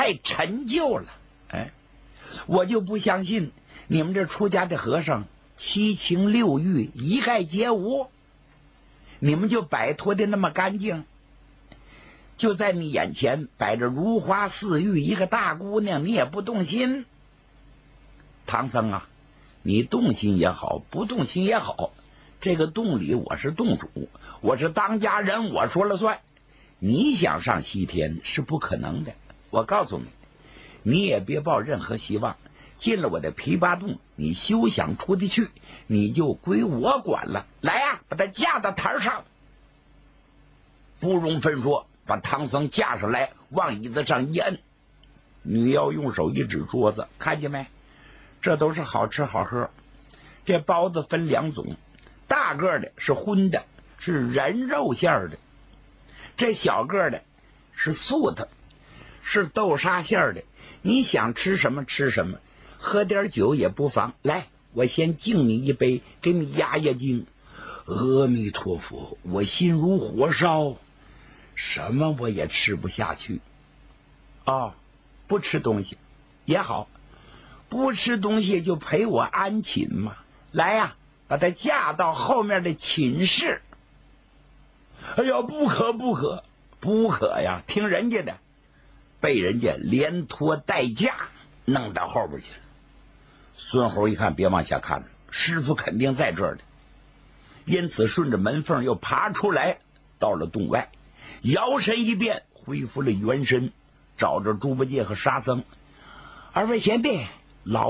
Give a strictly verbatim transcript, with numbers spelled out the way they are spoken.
太陈旧了。哎，我就不相信你们这出家的和尚七情六欲一概皆无，你们就摆脱的那么干净。就在你眼前摆着如花似玉一个大姑娘，你也不动心。唐僧啊，你动心也好，不动心也好，这个洞里我是洞主，我是当家人，我说了算。你想上西天是不可能的，我告诉你，你也别抱任何希望。进了我的琵琶洞，你休想出得去，你就归我管了。来呀、啊，把他架到台上。不容分说，把唐僧架上来，往椅子上一摁。女妖用手一指桌子，看见没？这都是好吃好喝。这包子分两种，大个的是荤的，是人肉馅的；这小个的是素的，是豆沙馅的。你想吃什么吃什么，喝点酒也不妨。来，我先敬你一杯，给你压压惊。阿弥陀佛，我心如火烧，什么我也吃不下去。哦，不吃东西也好，不吃东西就陪我安寝嘛。来呀、啊，把他架到后面的寝室。哎呀，不可不可不可呀，听人家的，被人家连拖带架弄到后边去了。孙猴一看，别往下看了，师傅肯定在这儿的，因此顺着门缝又爬出来，到了洞外，摇身一变，恢复了原身，找着猪八戒和沙僧。二位贤弟，老